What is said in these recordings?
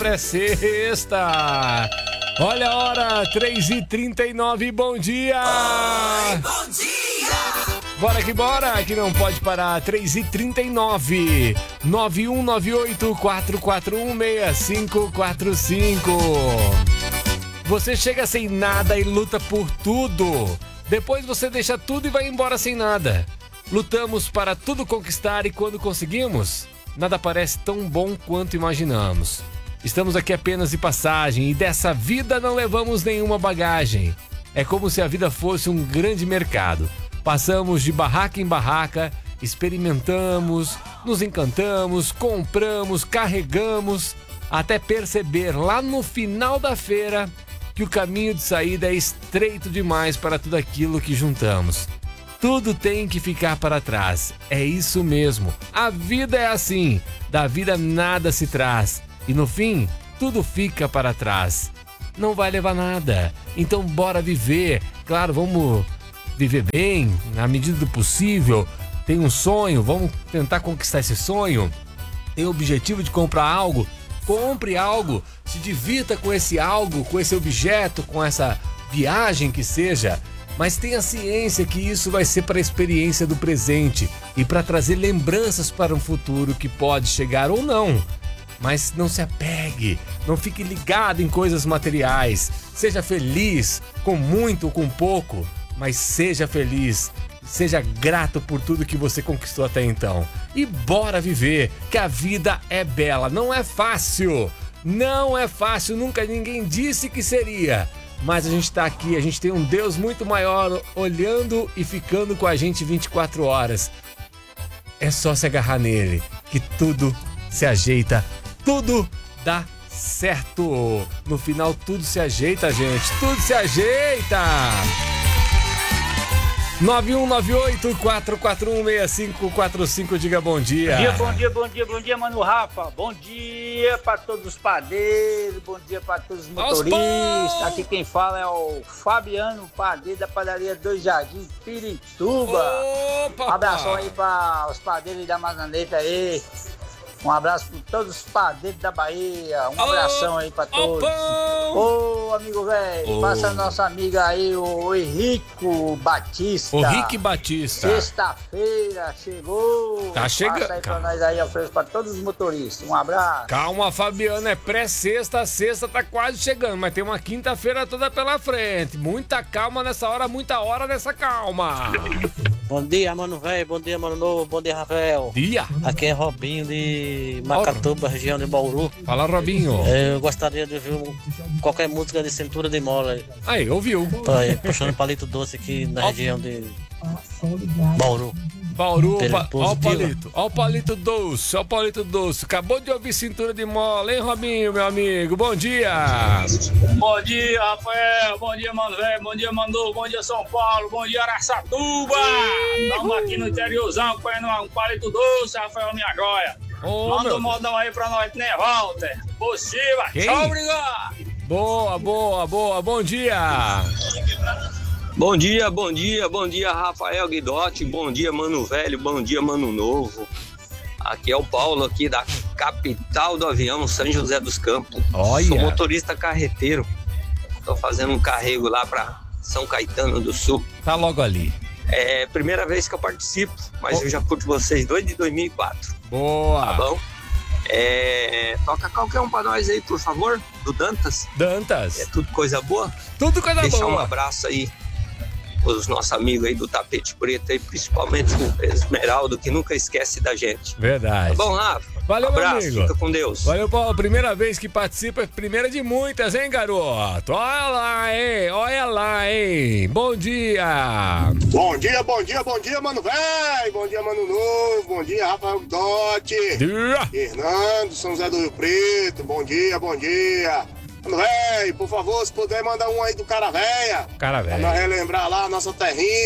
pré-sexta. Olha a hora, 3h39, bom dia! Oi, bom dia! Bora que não pode parar, 3h39, 9198-441-6545. Você chega sem nada e luta por tudo. Depois você deixa tudo e vai embora sem nada. Lutamos para tudo conquistar e quando conseguimos, nada parece tão bom quanto imaginamos. Estamos aqui apenas de passagem e dessa vida não levamos nenhuma bagagem. É como se a vida fosse um grande mercado. Passamos de barraca em barraca, experimentamos, nos encantamos, compramos, carregamos, até perceber lá no final da feira que o caminho de saída é estreito demais para tudo aquilo que juntamos. Tudo tem que ficar para trás. É isso mesmo. A vida é assim. Da vida nada se traz. E no fim, tudo fica para trás. Não vai levar nada. Então bora viver. Claro, vamos viver bem, na medida do possível. Tem um sonho, vamos tentar conquistar esse sonho. Tem o objetivo de comprar algo. Compre algo. Se divirta com esse algo, com esse objeto, com essa viagem que seja. Mas tenha ciência que isso vai ser para a experiência do presente e para trazer lembranças para um futuro que pode chegar ou não. Mas não se apegue, não fique ligado em coisas materiais. Seja feliz, com muito ou com pouco, mas seja feliz. Seja grato por tudo que você conquistou até então. E bora viver, que a vida é bela. Não é fácil, não é fácil, nunca ninguém disse que seria. Mas a gente tá aqui, a gente tem um Deus muito maior olhando e ficando com a gente 24 horas. É só se agarrar nele, que tudo se ajeita, tudo dá certo. No final tudo se ajeita, gente, tudo se ajeita. 9198-441-6545, diga bom dia. Bom dia, Mano Rafa. Bom dia para todos os padeiros, bom dia para todos os motoristas. Aqui quem fala é o Fabiano, padeiro da padaria Dois Jardins, Pirituba. Opa, um abração aí para os padeiros da Mazaneta aí. Um abraço para todos os padeiros da Bahia. Um abração aí para todos. Ô, amigo velho, passa a nossa amiga aí, o Henrique Batista. O Rick Batista. Sexta-feira chegou. Tá chegando. Passa aí pra nós aí, ofereço para todos os motoristas. Um abraço. Calma, Fabiano, é pré-sexta, a sexta tá quase chegando, mas tem uma quinta-feira toda pela frente. Muita calma nessa hora, muita hora nessa calma. Bom dia, mano velho, bom dia, mano novo, bom dia, Rafael. Dia. Aqui é Robinho de Macatuba, região de Bauru. Fala, Robinho. Eu gostaria de ouvir qualquer música de Cintura de Mola. Aí, ouviu. Tô aí, puxando palito doce aqui na região de Bauru. Bauru, ó o palito doce, ó o palito doce. Acabou de ouvir Cintura de Mola, hein, Robinho, meu amigo? Bom dia. Bom dia, Rafael. Bom dia, Mano Velho. Bom dia, Manu. Bom dia, São Paulo. Bom dia, Araçatuba. Estamos aqui no interiorzão comendo um palito doce, Rafael, minha joia. Manda um modão aí pra nós, né, Walter? Possível. Tchau, obrigado. Boa. Bom dia. Bom dia, Rafael Guidotti, bom dia, Mano Velho, bom dia, Mano Novo. Aqui é o Paulo, aqui da capital do avião, São José dos Campos. Olha. Sou motorista carreteiro, tô fazendo um carrego lá para São Caetano do Sul. Tá logo ali. É primeira vez que eu participo, mas eu já curto vocês desde 2004. Boa. Tá bom? Toca qualquer um pra nós aí, por favor, do Dantas. Dantas. É tudo coisa boa? Tudo coisa boa. Deixar um abraço aí os nossos amigos aí do Tapete Preto aí, principalmente o Esmeraldo, que nunca esquece da gente. Verdade. Tá bom, Rafa? Valeu, abraço, meu amigo. fica com Deus. Valeu, Paulo. Primeira vez que participa, é primeira de muitas, hein, garoto? Olha lá, hein? Bom dia. Bom dia, Mano Velho. Bom dia, Mano Novo. Bom dia, Rafael Dotti. Fernando, São José do Rio Preto. Bom dia. Mano Velho, por favor, se puder, manda um aí do Cara Véia. Cara Véia. Pra nós relembrar lá a nossa terrinha.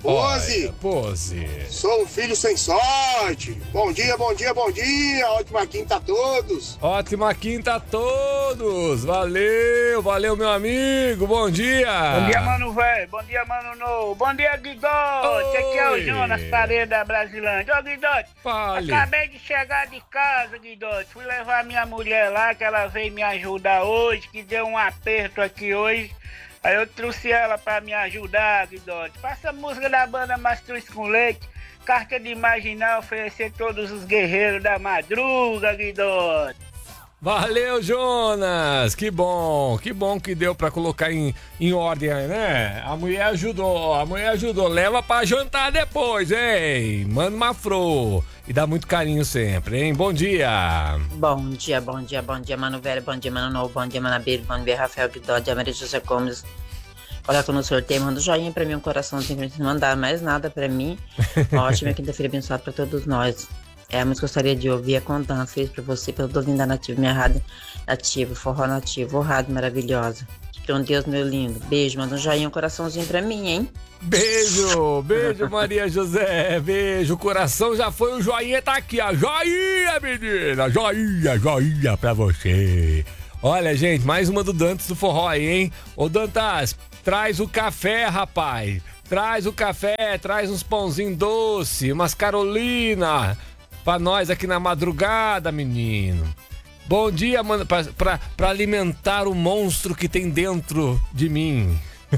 Pose. Pose. Sou um filho sem sorte. Bom dia, bom dia, bom dia. Ótima quinta a todos. Ótima quinta a todos. Valeu, meu amigo. Bom dia. Bom dia, mano velho. Bom dia, mano novo. Bom dia, Guidote. Aqui é o Jonas Paredes da Brasilândia. Ô, Guidote, acabei de chegar de casa, Guidote. Fui levar minha mulher lá, que ela veio me ajudar hoje, que deu um aperto aqui hoje. Aí eu trouxe ela pra me ajudar, Guidote. Passa a música da banda Mastruz com Leite. Carta de Marginal, oferecer todos os guerreiros da madruga, Guidote. Valeu, Jonas! Que bom que deu pra colocar em ordem aí, né? A mulher ajudou. Leva pra jantar depois, hein? Manda uma flor. E dá muito carinho sempre, hein? Bom dia! Bom dia, mano velho, bom dia, mano novo, bom dia, mano Abelho, bom dia, Rafael Guidotti, Maria José Gomes. Coloca no sorteio, manda um joinha pra mim, um coraçãozinho pra não mandar mais nada pra mim. Uma ótima quinta-feira abençoada pra todos nós. A música que eu gostaria de ouvir é Contando, feliz pra você, pelo ouvindo da Nativa, minha rádio nativa, forró nativo, rádio maravilhosa. Com Deus, meu lindo. Beijo, manda um joinha, um coraçãozinho pra mim, hein? Beijo, Maria José, beijo, o coração já foi, o joinha tá aqui, ó, joinha, menina, joinha pra você. Olha, gente, mais uma do Dantas do Forró aí, hein? Ô, Dantas, traz o café, rapaz, traz o café, traz uns pãozinhos doce, umas Carolina, pra nós aqui na madrugada, menino. Bom dia, mano, pra alimentar o monstro que tem dentro de mim.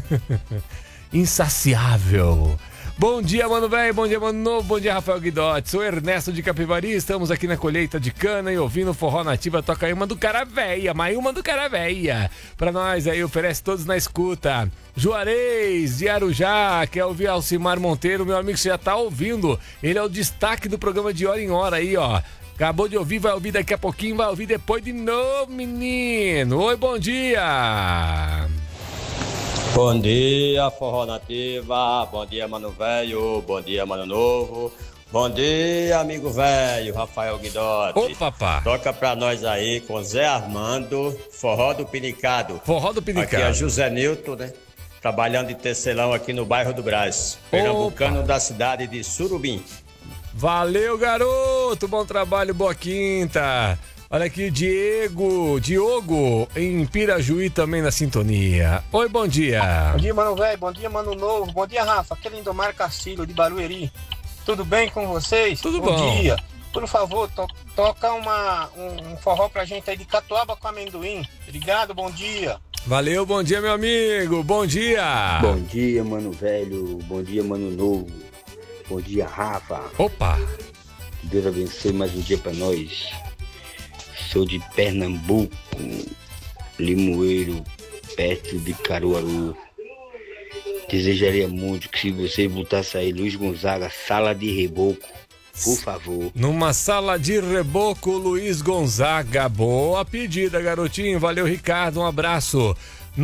Insaciável. Bom dia, mano velho, bom dia, mano novo, bom dia, Rafael Guidotti. Sou Ernesto de Capivari, estamos aqui na colheita de cana e ouvindo Forró Nativa. Toca aí uma do cara véia, mais uma do cara véia. Pra nós aí, oferece todos na escuta. Juarez de Arujá, quer ouvir Alcimar Monteiro, meu amigo, você já tá ouvindo. Ele é o destaque do programa de hora em hora aí, ó. Acabou de ouvir, vai ouvir daqui a pouquinho, vai ouvir depois de novo, menino. Oi, bom dia. Bom dia, Forró Nativa. Bom dia, mano velho. Bom dia, mano novo. Bom dia, amigo velho, Rafael Guidotti. Ô, papá. Toca pra nós aí com Zé Armando, Forró do Pinicado. Forró do Pinicado. Aqui é José Nilton, né? Trabalhando de tecelão aqui no bairro do Brás. Pernambucano da cidade de Surubim. Valeu, garoto. Bom trabalho, boa quinta. Olha aqui, Diogo, em Pirajuí também na sintonia. Oi, bom dia. Bom dia, mano velho, bom dia, mano novo. Bom dia, Rafa, aquele Lindomar Castilho de Barueri. Tudo bem com vocês? Tudo bom. Bom dia. Por favor, toca um forró pra gente aí de catuaba com amendoim. Obrigado, bom dia. Valeu, bom dia, meu amigo. Bom dia. Bom dia, mano velho. Bom dia, mano novo. Bom dia, Rafa. Opa. Que Deus abençoe mais um dia pra nós. Sou de Pernambuco, Limoeiro, perto de Caruaru. Desejaria muito que se você botasse aí Luiz Gonzaga, Sala de Reboco, por favor. Numa Sala de Reboco, Luiz Gonzaga. Boa pedida, garotinho. Valeu, Ricardo. Um abraço.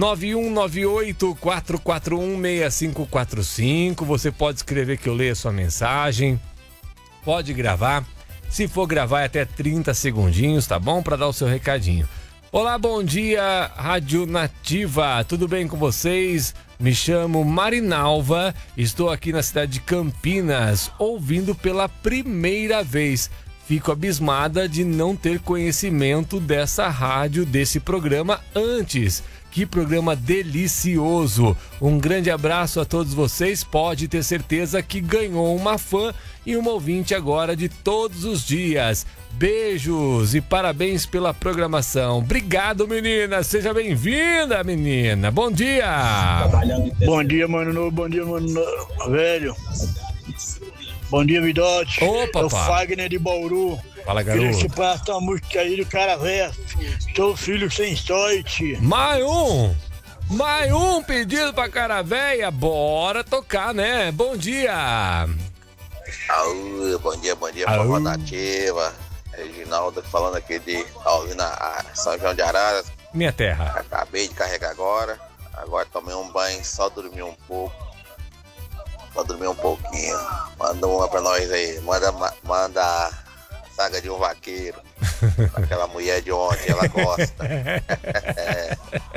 9198-441-6545. Você pode escrever que eu leio a sua mensagem. Pode gravar. Se for gravar é até 30 segundinhos, tá bom? Para dar o seu recadinho. Olá, bom dia, Rádio Nativa. Tudo bem com vocês? Me chamo Marinalva. Estou aqui na cidade de Campinas, ouvindo pela primeira vez. Fico abismada de não ter conhecimento dessa rádio, desse programa antes. Que programa delicioso! Um grande abraço a todos vocês. Pode ter certeza que ganhou uma fã e uma ouvinte agora de todos os dias. Beijos e parabéns pela programação. Obrigado, menina. Seja bem-vinda, menina. Bom dia. Bom dia, mano novo. Bom dia, mano velho. Bom dia, Guidotti. Opa, é o Fagner de Bauru. Fala, garoto. Queria que passa uma música aí do cara velho. Sou filho sem sorte. Mais um pedido pra cara véia. Bora tocar, né? Bom dia. Bom dia, Forró Nativa. Reginaldo falando aqui de Paulina, São João de Araras. Minha terra. Acabei de carregar agora. Agora tomei um banho, só dormi um pouco. Só dormi um pouquinho. Manda uma pra nós aí. Manda a Saga de um Vaqueiro. Aquela mulher de ontem, ela gosta.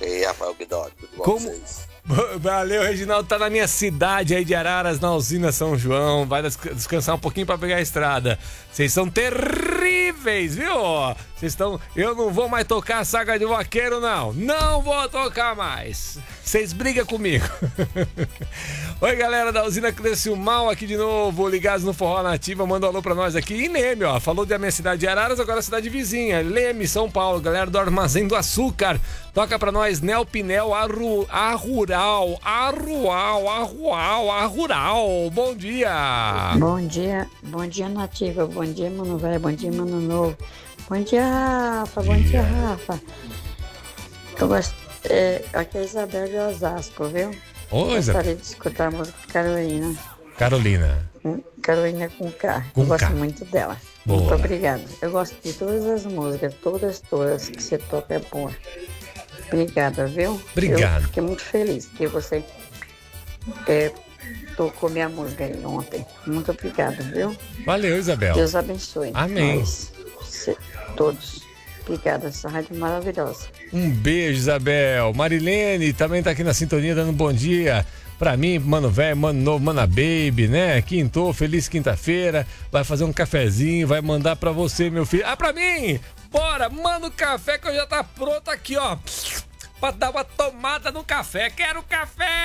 E aí, Rafael Guidotti, tudo bom Como? com vocês? Valeu, Reginaldo, tá na minha cidade aí de Araras, na usina São João. Vai descansar um pouquinho pra pegar a estrada. Vocês são terríveis, viu? Vocês estão... Eu não vou mais tocar a Saga de Vaqueiro, não. Não vou tocar mais. Vocês brigam comigo. Oi, galera da usina Criciúmal aqui de novo, ligados no Forró Nativa. Manda um alô pra nós aqui. E Neme, ó, falou da minha cidade de Araras, agora a cidade vizinha. Leme, São Paulo, galera do Armazém do Açúcar. Toca pra nós, Nel Pinel, Arrural. Bom dia. Bom dia, Nativa. Bom dia, Mano Velho. Bom dia, Mano Novo. Bom dia, Rafa. Bom dia, Rafa. Eu gosto. Aqui é Isabel de Osasco, viu? Oi, gostaria de escutar a música de Carolina. Carolina com K. Eu gosto muito dela. Boa. Muito obrigada. Eu gosto de todas as músicas, todas que você toca é boa. Obrigada, viu? Obrigado. Eu fiquei muito feliz que você tocou minha música aí ontem. Muito obrigada, viu? Valeu, Isabel. Deus abençoe. Amém. Todos. Obrigada, essa rádio maravilhosa. Um beijo, Isabel. Marilene também tá aqui na sintonia dando um bom dia pra mim, Mano Velho, Mano Novo, Mana Baby, né? Quintou, feliz quinta-feira. Vai fazer um cafezinho, vai mandar pra você, meu filho. Ah, pra mim! Bora, manda o café que eu já tá pronto aqui, ó. Pra dar uma tomada no café. Quero café!